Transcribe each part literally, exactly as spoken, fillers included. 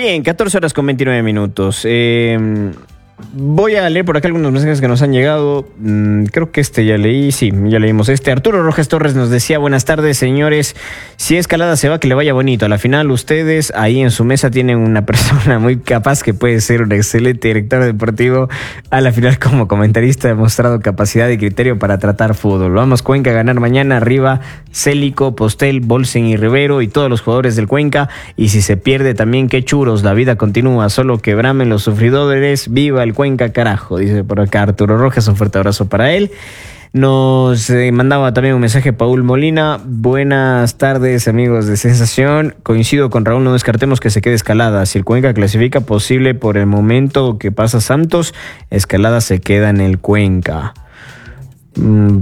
Bien, catorce horas con veintinueve minutos. Eh, voy a leer por acá algunos mensajes que nos han llegado. Mm, creo que este ya leí, sí, ya leímos este. Arturo Rojas Torres nos decía, buenas tardes, señores. Si Escalada se va, que le vaya bonito. A la final, ustedes ahí en su mesa tienen una persona muy capaz que puede ser un excelente director deportivo. A la final, como comentarista, ha demostrado capacidad y criterio para tratar fútbol. Vamos, Cuenca, a ganar mañana. Arriba, Célico, Postel, Bolsen y Rivero y todos los jugadores del Cuenca. Y si se pierde también, qué churos. La vida continúa, solo que bramen los sufridores. Viva el Cuenca, carajo, dice por acá Arturo Rojas. Un fuerte abrazo para él. Nos eh, mandaba también un mensaje Paul Molina. Buenas tardes, amigos de Sensación. Coincido con Raúl, no descartemos que se quede Escalada. Si el Cuenca clasifica, posible por el momento que pasa Santos, Escalada se queda en el Cuenca. Mm,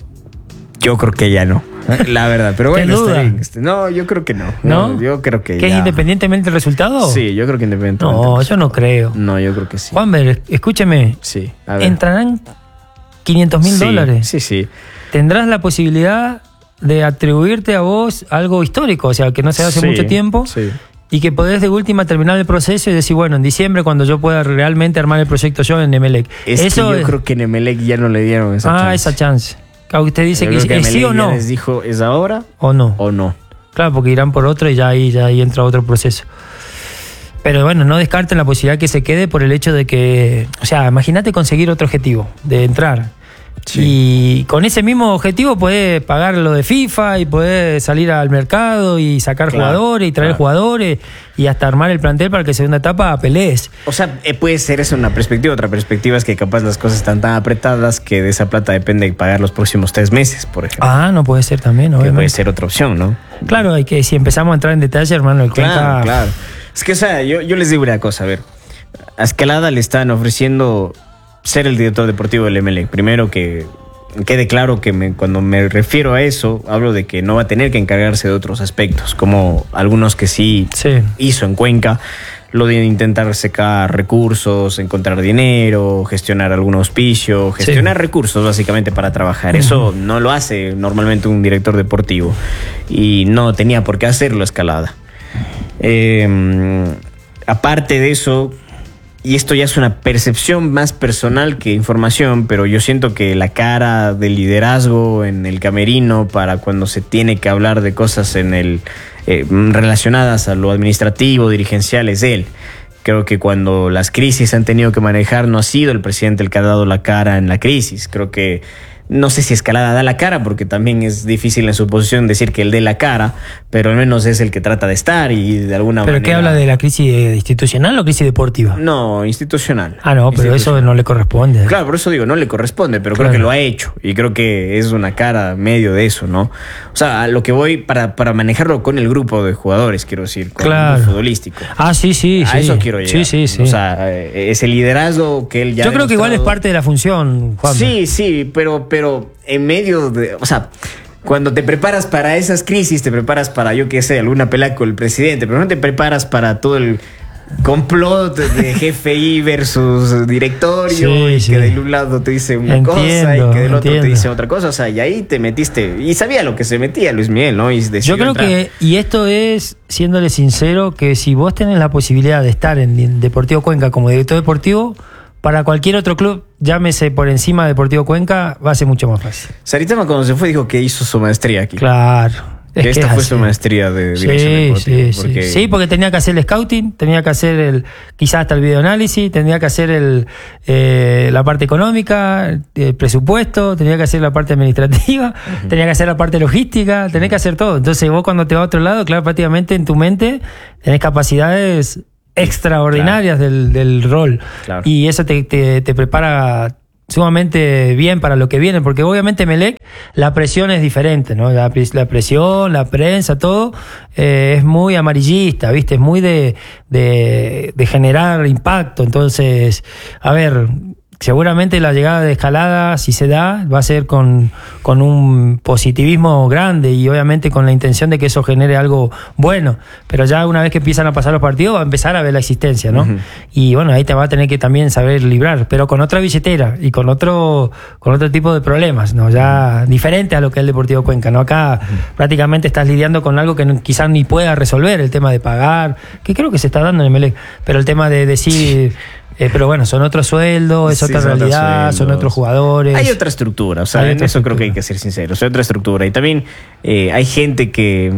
yo creo que ya no, la verdad, pero bueno, está bien. No, yo creo que no. ¿No? no yo creo que ¿Que ya. es independientemente del resultado? Sí, yo creo que independientemente. No, yo no creo. No, yo creo que sí. Juanber, escúcheme. Sí, a ver. Entrarán quinientos mil Sí, dólares. Sí, sí. Tendrás la posibilidad de atribuirte a vos algo histórico, o sea, que no se hace Sí, mucho tiempo. sí. Y que podés de última terminar el proceso y decir, bueno, en diciembre cuando yo pueda realmente armar el proyecto yo en Emelec. Es Eso que yo es... creo que en Emelec ya no le dieron esa ah, chance. esa chance. Claro, usted dice Yo que, creo que es sí Emelec o no. ya les dijo, ¿es ahora O no. o no? Claro, porque irán por otro y ya ahí, ya ahí entra otro proceso. Pero bueno, no descarten la posibilidad que se quede por el hecho de que... O sea, imagínate conseguir otro objetivo, de entrar. Sí. Y con ese mismo objetivo podés pagar lo de FIFA y podés salir al mercado y sacar Claro, jugadores y traer claro. jugadores y hasta armar el plantel para que segunda etapa pelees. O sea, eh, puede ser eso una perspectiva. Otra perspectiva es que capaz las cosas están tan apretadas que de esa plata depende de pagar los próximos tres meses, por ejemplo. Ah, no puede ser también, que obviamente. puede ser otra opción, ¿no? Claro, hay que, si empezamos a entrar en detalle, hermano, el Claro, Cuenca... claro. Es que, o sea, yo, yo les digo una cosa, a ver. A Escalada le están ofreciendo ser el director deportivo del Emelec. Primero que quede claro que me, cuando me refiero a eso, hablo de que no va a tener que encargarse de otros aspectos, como algunos que sí, Sí. hizo en Cuenca, lo de intentar secar recursos, encontrar dinero, gestionar algún auspicio, gestionar Sí. recursos básicamente para trabajar. Eso Ujú. no lo hace normalmente un director deportivo y no tenía por qué hacerlo Escalada. Eh, aparte de eso, y esto ya es una percepción más personal que información, pero yo siento que la cara del liderazgo en el camerino para cuando se tiene que hablar de cosas en el eh, relacionadas a lo administrativo, dirigencial, es él. Creo que cuando las crisis han tenido que manejar, no ha sido el presidente el que ha dado la cara en la crisis. Creo que no sé si Escalada da la cara, porque también es difícil en su posición decir que él dé la cara, pero al menos es el que trata de estar y de alguna ¿Pero manera... qué habla de la crisis institucional o crisis deportiva? No, institucional. Ah, no, pero eso no le corresponde. Claro, por eso digo, no le corresponde, pero Claro. creo que lo ha hecho y creo que es una cara medio de eso, ¿no? O sea, a lo que voy para, para manejarlo con el grupo de jugadores, quiero decir, con Claro. el grupo futbolístico. Ah, sí, sí, A sí. eso quiero llegar. Sí, sí, sí. O sea, eh, ese liderazgo que él ya Yo ha creo que igual es demostrado. parte de la función, Juan. Sí, sí, pero, pero en medio de... O sea, cuando te preparas para esas crisis, te preparas para, yo qué sé, alguna pelea con el presidente, pero no te preparas para todo el complot de G F I versus directorio, Sí, y sí. que de un lado te dice una Entiendo, cosa y que del otro te entiendo. dice otra cosa. O sea, y ahí te metiste. Y sabía lo que se metía Luis Miguel, ¿no? Y decidió Yo creo entrar. que, y esto es, siéndole sincero, que si vos tenés la posibilidad de estar en Deportivo Cuenca como director deportivo, para cualquier otro club, llámese por encima de Deportivo Cuenca, va a ser mucho más fácil. Saritama cuando se fue dijo que hizo su maestría aquí. Claro. Que es esta es fue así. su maestría de Sí, dirección deportiva. sí, porque... sí. Sí, porque tenía que hacer el scouting, tenía que hacer el, quizás hasta el videoanálisis, tenía que hacer el, eh, la parte económica, el presupuesto, tenía que hacer la parte administrativa, uh-huh. tenía que hacer la parte logística, tenía que hacer todo. Entonces vos cuando te vas a otro lado, claro, prácticamente en tu mente tenés capacidades extraordinarias claro. del, del rol. Claro. Y eso te, te, te prepara sumamente bien para lo que viene, porque obviamente Emelec la presión es diferente, ¿no? La, la presión, la prensa, todo eh, es muy amarillista, ¿viste? Es muy de, de, de generar impacto. Entonces, a ver, seguramente la llegada de Escalada, si se da, va a ser con, con un positivismo grande y obviamente con la intención de que eso genere algo bueno. Pero ya una vez que empiezan a pasar los partidos, va a empezar a ver la existencia, ¿no? Uh-huh. Y bueno, ahí te va a tener que también saber librar, pero con otra billetera y con otro, con otro tipo de problemas, ¿no? Ya diferente a lo que es el Deportivo Cuenca, ¿no? Acá uh-huh. prácticamente estás lidiando con algo que no, quizás ni pueda resolver, el tema de pagar, que creo que se está dando en el Emelec, pero el tema de decir... Eh, pero bueno, son otros sueldos, es sí, otra son realidad, otros son otros jugadores. Hay otra estructura, o sea, en eso estructura. Creo que hay que ser sinceros, hay otra estructura. Y también eh, hay gente que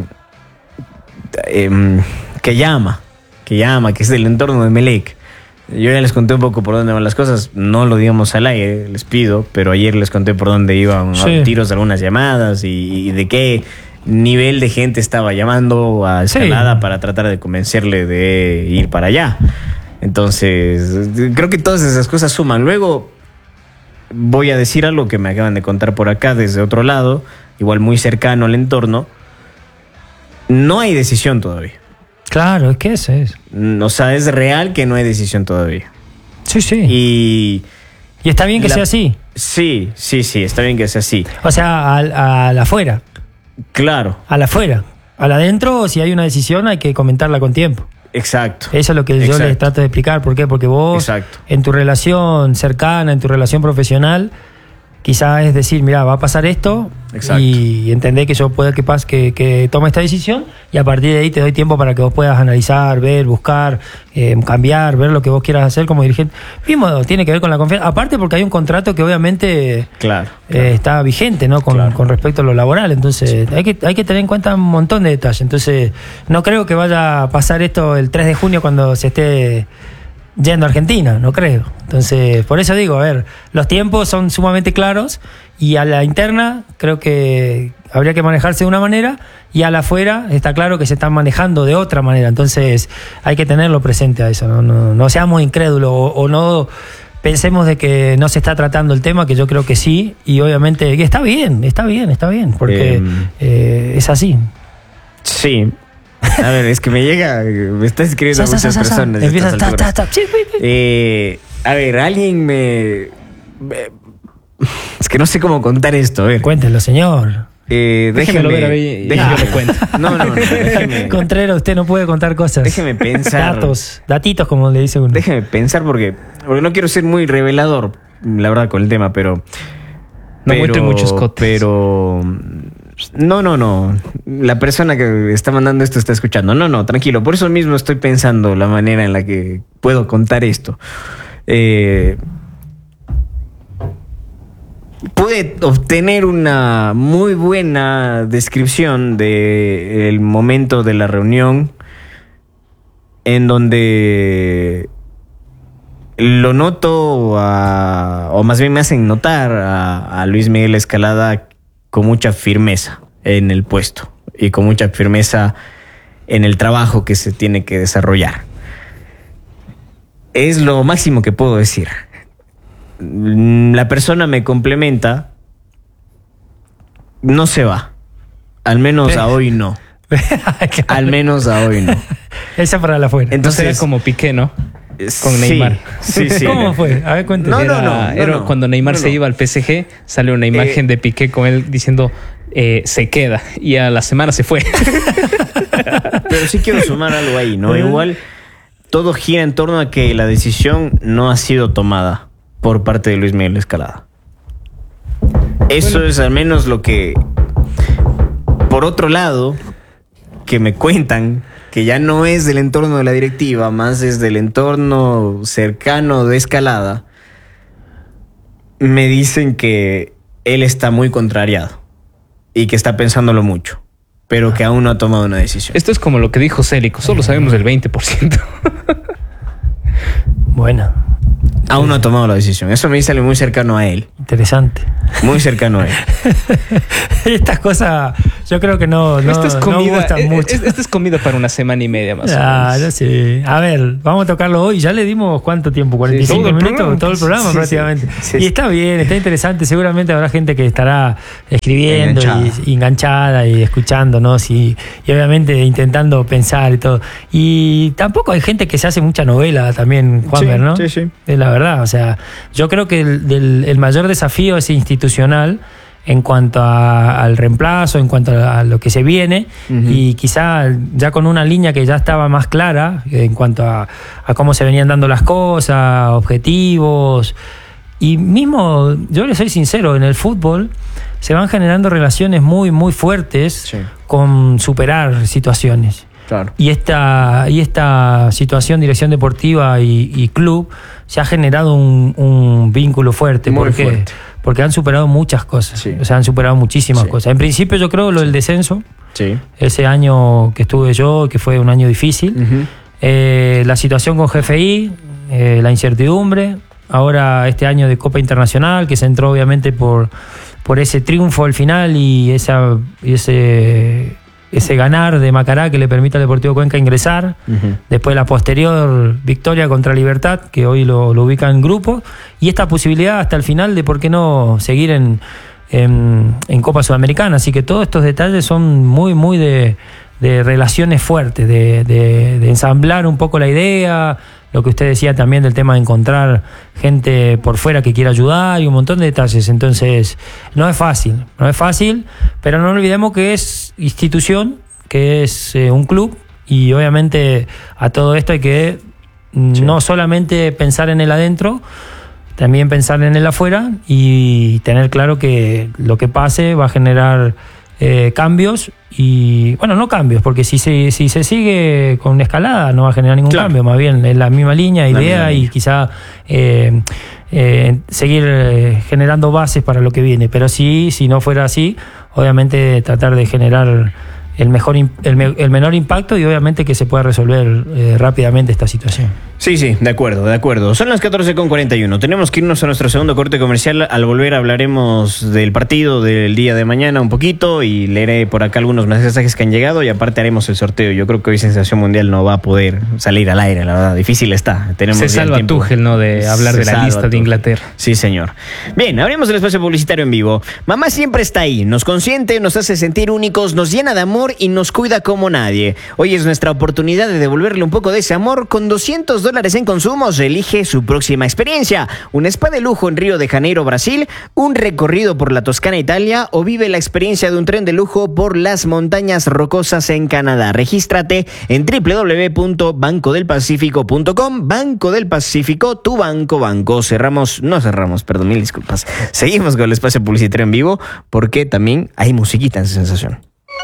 eh, que llama, que llama, que es del entorno de Emelec. Yo ya les conté un poco por dónde van las cosas, no lo digamos al aire, les pido, pero ayer les conté por dónde iban sí. a tiros de algunas llamadas y, y de qué nivel de gente estaba llamando a Escalada sí. para tratar de convencerle de ir para allá. Entonces, creo que todas esas cosas suman. Luego voy a decir algo que me acaban de contar por acá desde otro lado, igual muy cercano al entorno. No hay decisión todavía. Claro, es que eso es. O sea, es real que no hay decisión todavía. Sí, sí. Y, y está bien que la, sea así. Sí, sí, sí, está bien que sea así. O sea, a, a la afuera. Claro. A la afuera. A la adentro, si hay una decisión, hay que comentarla con tiempo. Exacto. Eso es lo que Exacto. yo les trato de explicar. ¿Por qué? Porque vos, Exacto. en tu relación cercana, en tu relación profesional, quizás es decir, mira, va a pasar esto. Exacto. Y entender que yo pueda que, pase, que, que tome esta decisión y a partir de ahí te doy tiempo para que vos puedas analizar, ver, buscar, eh, cambiar, ver lo que vos quieras hacer como dirigente. Mismo tiene que ver con la confianza. Aparte porque hay un contrato que obviamente claro, eh, claro. está vigente, ¿no? Con, claro. con respecto a lo laboral. Entonces sí. hay que hay que tener en cuenta un montón de detalles. Entonces no creo que vaya a pasar esto el tres de junio cuando se esté yendo a Argentina, no creo. Entonces, por eso digo, a ver, los tiempos son sumamente claros y a la interna creo que habría que manejarse de una manera y a la afuera está claro que se están manejando de otra manera. Entonces, hay que tenerlo presente a eso, no, no, no seamos incrédulos o, o no pensemos de que no se está tratando el tema, que yo creo que sí, y obviamente que está bien, está bien, está bien, porque eh, eh, es así. Sí. A ver, es que me llega, me está escribiendo sa, muchas sa, sa, personas. Sa, empieza, ta, ta, ta. Eh, a ver, alguien me, me... Es que no sé cómo contar esto, a ver. Cuéntelo, señor. Eh, déjeme ver, a ver, déjeme lo cuento. No, no, no. Déjeme, Contreras, usted no puede contar cosas. Déjeme pensar. Datos, datitos, como le dice uno. Déjeme pensar porque, porque no quiero ser muy revelador, la verdad, con el tema, pero... No muestre muchos cotes. Pero... No, no, no. La persona que está mandando esto está escuchando. No, no, tranquilo. Por eso mismo estoy pensando la manera en la que puedo contar esto. Eh, pude obtener una muy buena descripción del momento de la reunión en donde lo noto, a, o más bien me hacen notar a, a Luis Miguel Escalada con mucha firmeza en el puesto y con mucha firmeza en el trabajo que se tiene que desarrollar. Es lo máximo que puedo decir. La persona me complementa, no se va. Al menos a hoy no. Al menos a hoy no. Esa para la afuera. Entonces era como Piqué, ¿no? Con Neymar. Sí, sí, sí. ¿Cómo fue? A ver, cuéntame. No, era, no, no, era no, no. Cuando Neymar no, se no. iba al P S G, sale una imagen eh, de Piqué con él diciendo eh, se queda. Y a la semana se fue. Pero sí quiero sumar algo ahí, ¿no? Igual todo gira en torno a que la decisión no ha sido tomada por parte de Luis Miguel Escalada. Eso bueno. es al menos lo que... Por otro lado, que me cuentan que ya no es del entorno de la directiva, más es del entorno cercano de Escalada, me dicen que él está muy contrariado y que está pensándolo mucho, pero que aún no ha tomado una decisión. Esto es como lo que dijo Célico, solo sabemos el veinte por ciento. Bueno. Aún no ha tomado la decisión. Eso me dice muy cercano a él. Interesante. Muy cercano a él. Estas cosas yo creo que no, no, Esta es no comida, gustan eh, mucho. es- esta es comida para una semana y media más Ah, o ya menos. sé. A ver, vamos a tocarlo hoy. Ya le dimos cuánto tiempo, cuarenta y cinco todo el minutos, programa. todo el programa Sí, sí. prácticamente. Sí, y sí. está bien, está interesante. Seguramente habrá gente que estará escribiendo Enganchada. y, y enganchada y escuchándonos y, y obviamente intentando pensar y todo. Y tampoco hay gente que se hace mucha novela también, Juanver, Sí, ¿no? sí, sí. Es la verdad. O sea, yo creo que el, del- el mayor desafío es institucional en cuanto a- al reemplazo, en cuanto a, a lo que se viene, Ujú. y quizá ya con una línea que ya estaba más clara en cuanto a, a cómo se venían dando las cosas, objetivos. Y mismo, yo le soy sincero, en el fútbol se van generando relaciones muy, muy fuertes Sí. con superar situaciones. Claro. Y esta, y esta situación, dirección deportiva y, y club, se ha generado un, un vínculo fuerte. Muy ¿Por qué? fuerte. Porque han superado muchas cosas. Sí. O sea, han superado muchísimas Sí. cosas. En principio, yo creo lo del descenso, Sí. ese año que estuve yo, que fue un año difícil. Ujú. Eh, la situación con G F I, eh, la incertidumbre. Ahora este año de Copa Internacional, que se entró obviamente por, por ese triunfo al final y esa, y ese, ese ganar de Macará que le permite al Deportivo Cuenca ingresar. Ujú. Después la posterior victoria contra Libertad, que hoy lo, lo ubica en grupo. Y esta posibilidad hasta el final de por qué no seguir en, en, en Copa Sudamericana. Así que todos estos detalles son muy, muy de, de relaciones fuertes, de, de, de ensamblar un poco la idea. Lo que usted decía también del tema de encontrar gente por fuera que quiera ayudar y un montón de detalles. Entonces, no es fácil, no es fácil, pero no olvidemos que es institución, que es eh, un club, y obviamente a todo esto hay que mm, Sí. no solamente pensar en el adentro, también pensar en el afuera y tener claro que lo que pase va a generar eh, cambios y, bueno, no cambios, porque si se, si se sigue con escalada no va a generar ningún Claro. cambio, más bien es la misma línea, La idea misma y línea. quizá eh, eh, seguir eh, generando bases para lo que viene. Pero sí, si no fuera así, obviamente tratar de generar el mejor im- el, me- el menor impacto y obviamente que se pueda resolver eh, rápidamente esta situación. Sí, sí, de acuerdo, de acuerdo. Son las catorce con cuarenta y uno. Tenemos que irnos a nuestro segundo corte comercial. Al volver hablaremos del partido del día de mañana un poquito y leeré por acá algunos mensajes que han llegado y aparte haremos el sorteo. Yo creo que hoy Sensación Mundial no va a poder salir al aire, la verdad. Difícil está. Tenemos Se ya el salva tiempo. Tuchel, ¿no? De hablar Se de la salva lista de Tuchel. Inglaterra. Sí, señor. Bien, abrimos el espacio publicitario en vivo. Mamá siempre está ahí, nos consiente, nos hace sentir únicos, nos llena de amor y nos cuida como nadie. Hoy es nuestra oportunidad de devolverle un poco de ese amor. Con doscientos dólares en consumos, elige su próxima experiencia. Un spa de lujo en Río de Janeiro, Brasil, un recorrido por la Toscana, Italia, o vive la experiencia de un tren de lujo por las montañas rocosas en Canadá. Regístrate en doble u doble u doble u punto banco del pacífico punto com. Banco del Pacífico, tu banco, banco. Cerramos, no cerramos, perdón, mil disculpas. Seguimos con el espacio publicitario en vivo porque también hay musiquita en Sensación.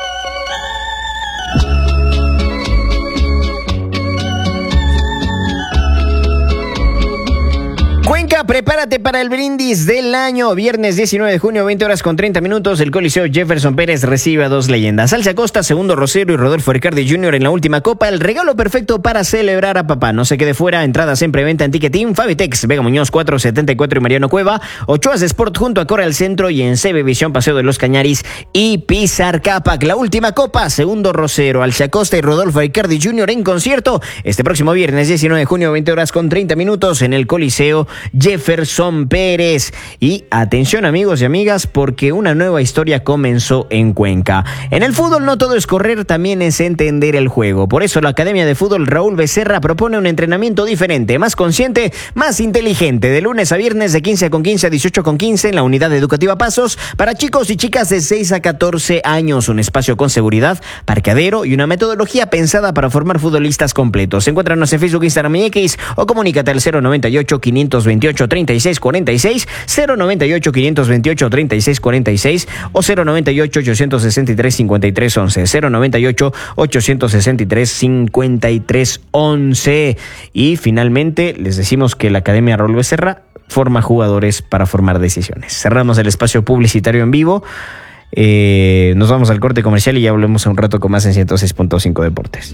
Cuenca, prepárate para el brindis del año. Viernes diecinueve de junio, veinte horas con treinta minutos. El Coliseo Jefferson Pérez recibe a dos leyendas. Alce Acosta, Segundo Rosero y Rodolfo Ricardi junior en la última copa. El regalo perfecto para celebrar a papá. No se quede fuera. Entradas en preventa en Ticketing, Fabitex, Vega Muñoz cuatrocientos setenta y cuatro y Mariano Cueva. Ochoas Sport junto a Corre al Centro y en C B Visión Paseo de los Cañaris y Pizar Capac. La última copa, Segundo Rosero, Alce Acosta y Rodolfo Ricardi junior en concierto. Este próximo viernes diecinueve de junio, veinte horas con treinta minutos en el Coliseo Jefferson Pérez. Y atención amigos y amigas, porque una nueva historia comenzó en Cuenca. En el fútbol no todo es correr, también es entender el juego. Por eso la Academia de Fútbol Raúl Becerra propone un entrenamiento diferente, más consciente, más inteligente, de lunes a viernes de quince con quince a dieciocho con quince en la unidad educativa Pasos, para chicos y chicas de seis a catorce años. Un espacio con seguridad, parqueadero y una metodología pensada para formar futbolistas completos. Encuéntranos en Facebook, Instagram y X o comunícate al cero noventa y ocho, quinientos veintiocho, treinta y seis cuarenta y seis, cero noventa y ocho, quinientos veintiocho, treinta y seis cuarenta y seis o cero noventa y ocho, ochocientos sesenta y tres, cincuenta y tres once, cero noventa y ocho, ochocientos sesenta y tres, cincuenta y tres once. Y finalmente les decimos que la Academia Raúl Becerra forma jugadores para formar decisiones. Cerramos el espacio publicitario en vivo. Eh, nos vamos al corte comercial y ya volvemos a un rato con más en ciento seis punto cinco Deportes.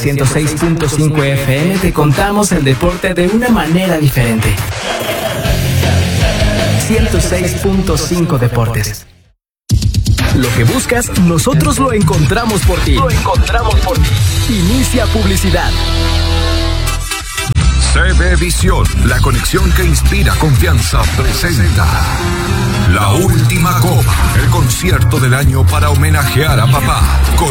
ciento seis punto cinco F M te contamos el deporte de una manera diferente. ciento seis punto cinco Deportes. Lo que buscas, nosotros lo encontramos por ti. Lo encontramos por ti. Inicia publicidad. C B Visión, la conexión que inspira confianza, presenta La Última Copa, el concierto del año para homenajear a papá. Con